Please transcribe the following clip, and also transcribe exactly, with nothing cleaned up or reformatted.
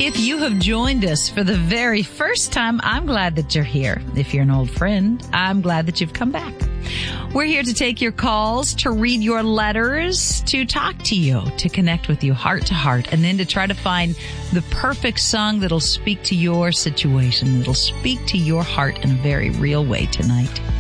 If you have joined us for the very first time, I'm glad that you're here. If you're an old friend, I'm glad that you've come back. We're here to take your calls, to read your letters, to talk to you, to connect with you heart to heart, and then to try to find the perfect song that'll speak to your situation, that'll speak to your heart in a very real way tonight.